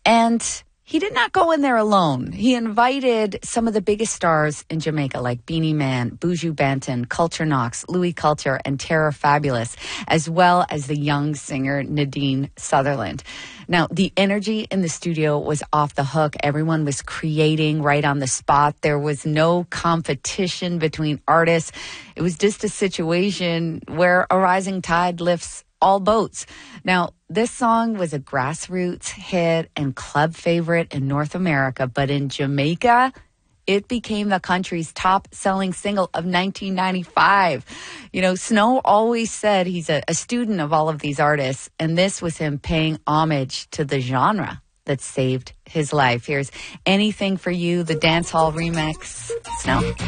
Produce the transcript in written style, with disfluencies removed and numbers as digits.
And he did not go in there alone. He invited some of the biggest stars in Jamaica, like Beanie Man, Buju Banton, Culture Knox, Louis Culture, and Terror Fabulous, as well as the young singer Nadine Sutherland. Now, the energy in the studio was off the hook. Everyone was creating right on the spot. There was no competition between artists. It was just a situation where a rising tide lifts all boats. Now, this song was a grassroots hit and club favorite in North America, but in Jamaica, it became the country's top-selling single of 1995. You know, Snow always said he's a student of all of these artists, and this was him paying homage to the genre that saved his life. Here's Anything for You, the dancehall remix. Snow.